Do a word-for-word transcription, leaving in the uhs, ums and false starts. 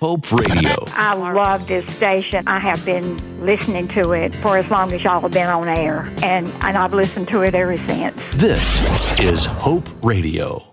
Hope Radio. I love this station. I have been listening to it for as long as y'all have been on air, and, and I've listened to it ever since. This is Hope Radio.